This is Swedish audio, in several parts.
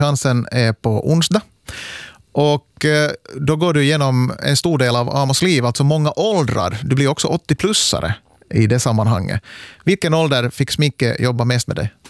Chansen är på onsdag. Och då går du igenom en stor del av Amos liv, alltså många åldrar. Du blir också 80-plussare i det sammanhanget. Vilken ålder fick Smicke jobba mest med dig?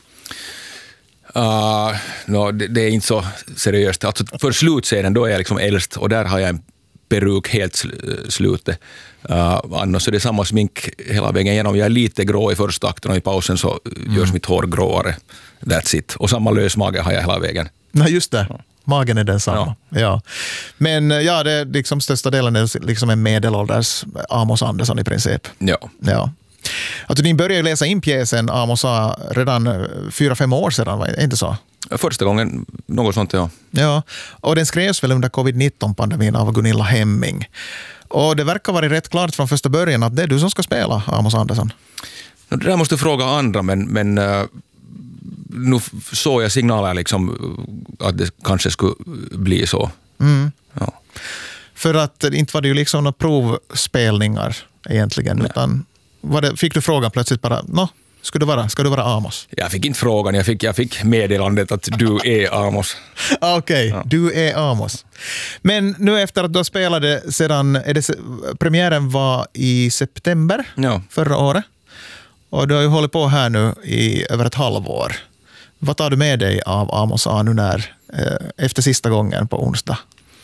Det är inte så seriöst. Alltså för slutscenen då är jag liksom äldst och där har jag en peruk helt slutet. Annars är det samma smink hela vägen igenom. Jag är lite grå i första akten och i pausen så görs mitt hår gråare. That's it. Och samma lösmage har jag hela vägen. Nej, just det. Magen är densamma. Ja. Men ja, det är liksom största delen är liksom en medelålders Amos Andersson i princip. Ja. Alltså, ni började ju läsa in pjäsen Amos A redan 4-5 år sedan, var det inte så? Första gången, något sånt, ja. Ja, och den skrevs väl under covid-19-pandemin av Gunilla Hemming. Och det verkar vara rätt klart från första början att det är du som ska spela Amos Andersson. Det där måste fråga andra, men nu såg jag signaler liksom att det kanske skulle bli så. Ja. För att inte var det ju liksom några provspelningar egentligen, utan fick du frågan plötsligt bara, ska du vara Amos? Jag fick inte frågan, jag fick meddelandet att du är Amos. Okej, du är Amos. Men nu efter att du har spelat sedan, premiären var i september förra året. Och du har ju hållit på här nu i över ett halvår. Vad tar du med dig av Amos A nu efter sista gången på onsdag?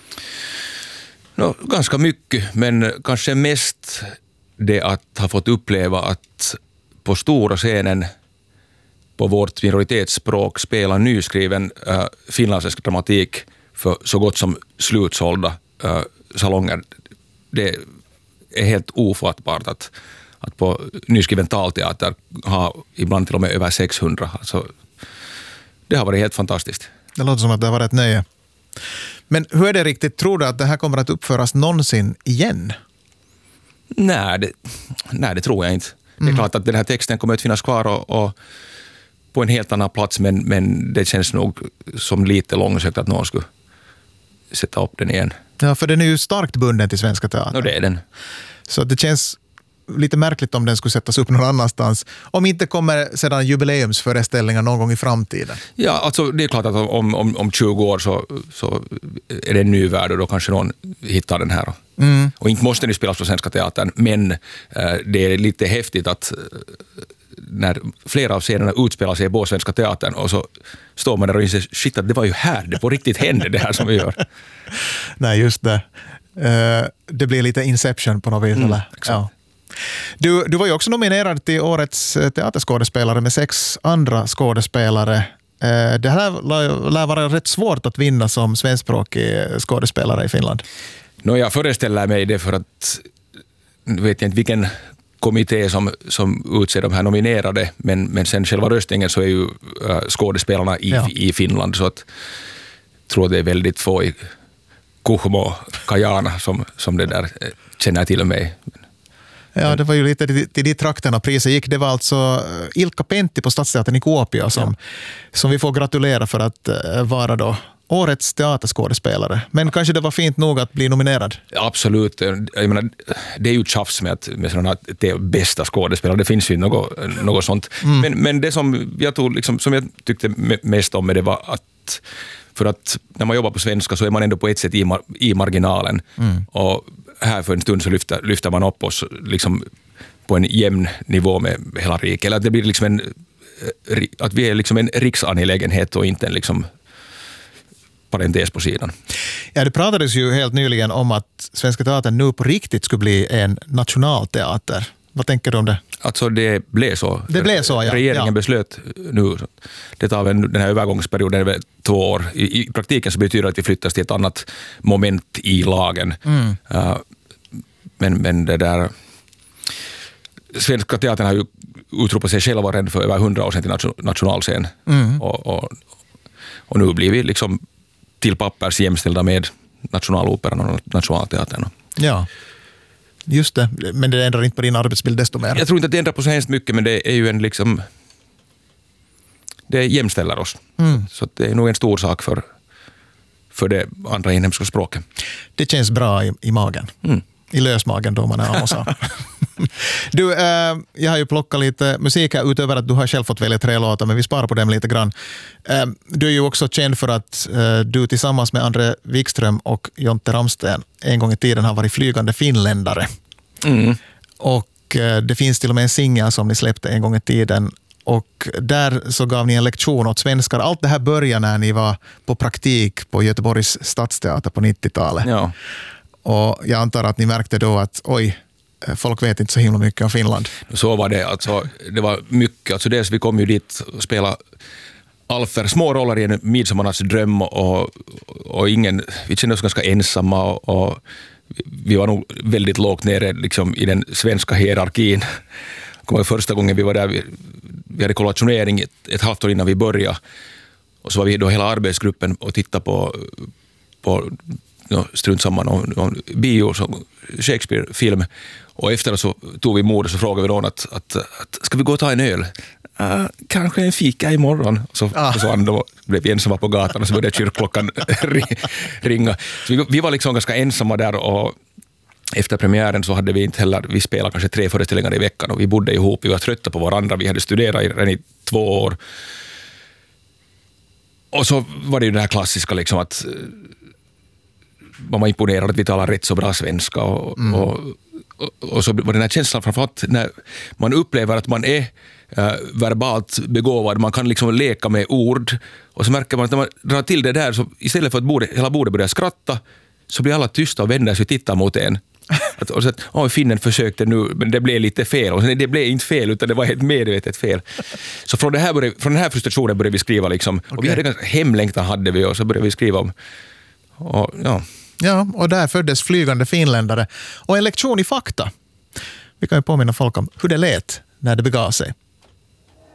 Ganska mycket, men kanske mest det att ha fått uppleva att på stora scenen på vårt minoritetsspråk spela nyskriven finlandssvensk dramatik för så gott som slutsålda salonger. Det är helt ofattbart att på nyskriven talteater ha ibland till och med över 600. Alltså, det har varit helt fantastiskt. Det låter som att det har varit ett nöje. Men hur är det riktigt? Tror du att det här kommer att uppföras någonsin igen? Nej, det tror jag inte. Det är klart att den här texten kommer att finnas kvar och på en helt annan plats, men det känns nog som lite långsökt att någon skulle sätta upp den igen. Ja, för den är ju starkt bunden till Svenska Teatern. Och det är den. Så det känns lite märkligt om den skulle sättas upp någon annanstans. Om inte kommer sedan jubileumsföreställningar någon gång i framtiden. Ja, alltså det är klart att om 20 år så är det en ny värld och då kanske någon hittar den här. Och inte måste den spelas på Svenska Teatern, men det är lite häftigt att när flera av scenerna utspelar sig på Svenska Teatern och så står man där och inser, shit, att det var ju här, det på riktigt hände det här som vi gör. Nej, just det. Det blir lite Inception på något vis, eller? Ja. Du var ju också nominerad till årets teaterskådespelare med 6 andra skådespelare. Det här lär vara rätt svårt att vinna som svenskspråkig skådespelare i Finland. Jag föreställer mig det för att vet jag inte vilken kommitté som utser de här nominerade, men sen själva röstningen så är ju skådespelarna i Finland, så att jag tror det är väldigt få i Kuhmo, Kajana som det där känner till mig. Ja, det var ju lite till de trakterna priset gick. Det var alltså Ilkka Pentti på Stadsteatern i Kuopio som vi får gratulera för att vara då årets teaterskådespelare. Men kanske det var fint nog att bli nominerad? Absolut. Jag menar, det är ju tjafs med sådana att det är bästa skådespelare. Det finns ju något sånt. Men det som jag tog, liksom, som jag tyckte mest om med det var att för att när man jobbar på svenska så är man ändå på ett sätt i marginalen. Och här för en stund så lyfter man upp oss liksom på en jämn nivå med hela riket. Eller att det blir liksom att vi är liksom en riksangelägenhet och inte en liksom parentes på sidan. Ja, det pratades ju helt nyligen om att Svenska Teatern nu på riktigt skulle bli en nationalteater. Vad tänker du om det? Alltså det blev så. Det blev så, ja. Regeringen beslöt nu, det tar väl den här övergångsperioden 2 år. I praktiken så betyder det att vi flyttas till ett annat moment i lagen. Men det där Svenska Teatern har ju utropat sig själva redan för över 100 år sedan till nationalscen. Och nu blir vi liksom till pappers jämställda med Nationaloperan och Nationalteatern. Ja, just det. Men det ändrar inte på din arbetsbild desto mer. Jag tror inte att det ändrar på så hemskt mycket, men det är ju en liksom det jämställer oss. Så det är nog en stor sak för det andra inhemska språket. Det känns bra i magen. I lösmagen då man är Amos A. Du, jag har ju plockat lite musik här utöver att du har själv fått välja 3 låtar, men vi sparar på dem lite grann. Du är ju också känd för att du tillsammans med André Wikström och Jonte Ramsten en gång i tiden har varit flygande finländare. Och det finns till och med en singel som ni släppte en gång i tiden. Och där så gav ni en lektion åt svenskar. Allt det här började när ni var på praktik på Göteborgs stadsteater på 90-talet. Ja. Och jag antar att ni märkte då att folk vet inte så himla mycket om Finland. Så var det. Alltså, det var mycket. Alltså dels vi kom ju dit och spelade Alfer små roller i en midsommarnas dröm och vi kände oss ganska ensamma och vi var nog väldigt lågt nere liksom, i den svenska hierarkin. Kommer första gången vi var där, vi hade kollationering ett halvt år innan vi började. Och så var vi då hela arbetsgruppen och tittade på strunt samman någon bio, Shakespeare-film. Och efter så tog vi mod och så frågade vi någon att ska vi gå och ta en öl? Kanske en fika imorgon. Så försvann då, blev vi ensamma på gatan och så började kyrkklockan ringa. Så vi var liksom ganska ensamma där och efter premiären så hade vi inte heller, vi spelade kanske 3 föreställningar i veckan och vi bodde ihop, vi var trötta på varandra, vi hade studerat redan i 2 år. Och så var det ju det här klassiska liksom att man var imponerad att vi talar rätt så bra svenska och så var den här känslan framförallt när man upplever att man är verbalt begåvad, man kan liksom leka med ord och så märker man att när man drar till det där så istället för att hela bordet börjar skratta så blir alla tysta och vänder sig och tittar mot en. Och så att finnen försökte nu men det blev lite fel och sen, det blev inte fel utan det var ett medvetet fel. Så från den här frustrationen började vi skriva liksom, och vi hade ganska hemlängtan hade vi och så började vi skriva om Ja, och där föddes flygande finländare och en lektion i fakta. Vi kan ju påminna folk om hur det lät när det begav sig.